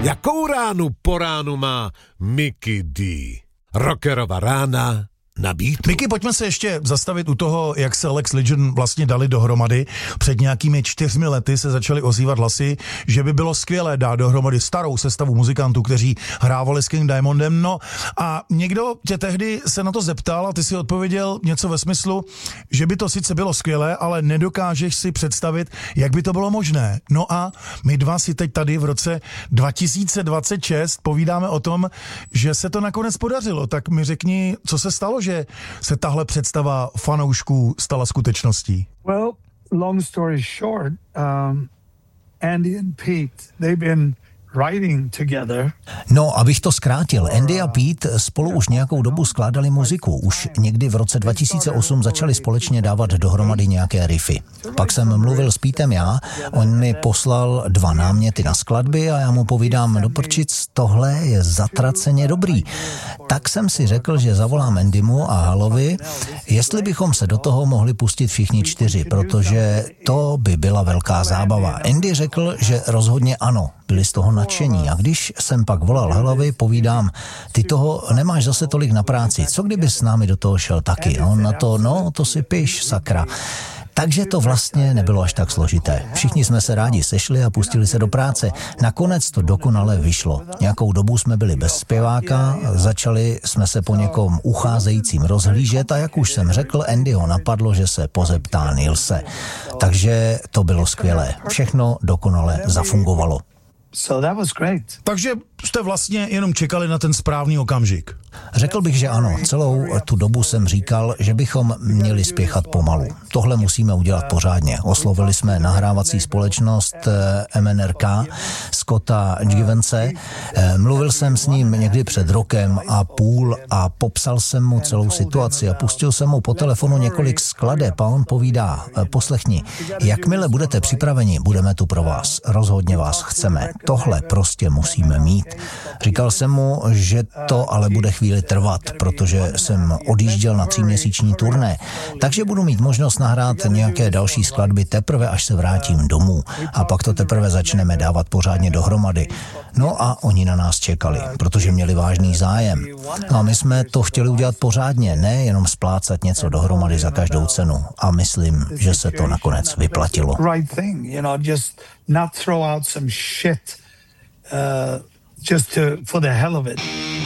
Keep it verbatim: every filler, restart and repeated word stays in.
Jakou ránu po ránu má Mickey D? Rockerova rána na Beatu. Miky, pojďme se ještě zastavit u toho, jak se Lex Legion vlastně dali dohromady. Před nějakými čtyřmi lety se začaly ozývat hlasy, že by bylo skvělé dát dohromady starou sestavu muzikantů, kteří hrávali s King Diamondem. No a někdo tě tehdy se na to zeptal a ty si odpověděl něco ve smyslu, že by to sice bylo skvělé, ale nedokážeš si představit, jak by to bylo možné. No a my dva si teď tady v roce dva tisíce dvacet šest povídáme o tom, že se to nakonec podařilo. Tak mi řekni, co se stalo, že se tahle představa fanoušků stala skutečností? Well, long story short, um, Andy and Pete, they've been writing together. No, abych to zkrátil, Andy a Pete spolu už nějakou dobu skládali muziku. Už někdy v roce dva tisíce osm začali společně dávat dohromady nějaké riffy. Pak jsem mluvil s Pítem já, on mi poslal dva náměty na skladby a já mu povídám, do prčic, tohle je zatraceně dobrý. Tak jsem si řekl, že zavolám Andymu a Halovi, jestli bychom se do toho mohli pustit všichni čtyři, protože to by byla velká zábava. Andy řekl, že rozhodně ano, byli z toho nadšení. A když jsem pak volal Halovi, povídám, ty toho nemáš zase tolik na práci, co kdyby s námi do toho šel taky? On na to, no, to si piš, sakra. Takže to vlastně nebylo až tak složité. Všichni jsme se rádi sešli a pustili se do práce. Nakonec to dokonale vyšlo. Nějakou dobu jsme byli bez zpěváka, začali jsme se po někom ucházejícím rozhlížet a jak už jsem řekl, Andyho napadlo, že se pozeptá Nilse. Takže to bylo skvělé. Všechno dokonale zafungovalo. So that was great. Takže jste vlastně jenom čekali na ten správný okamžik. Řekl bych, že ano. Celou tu dobu jsem říkal, že bychom měli spěchat pomalu. Tohle musíme udělat pořádně. Oslovili jsme nahrávací společnost M N R K, Scotta Givense. Mluvil jsem s ním někdy před rokem a půl a popsal jsem mu celou situaci a pustil jsem mu po telefonu několik skladeb a on povídá, poslechni, jakmile budete připraveni, budeme tu pro vás. Rozhodně vás chceme. Tohle prostě musíme mít. Říkal jsem mu, že to ale bude chvíli trvat, protože jsem odjížděl na tříměsíční turné, takže budu mít možnost nahrát nějaké další skladby teprve, až se vrátím domů a pak to teprve začneme dávat pořádně dohromady. No a oni na nás čekali, protože měli vážný zájem. No a my jsme to chtěli udělat pořádně, ne jenom splácat něco dohromady za každou cenu. A myslím, že se to nakonec vyplatilo. Just to, for the hell of it.